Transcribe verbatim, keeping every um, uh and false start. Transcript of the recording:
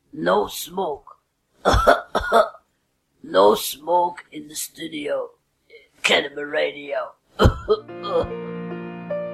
No smoke. No smoke in the studio. Cannibal Radio.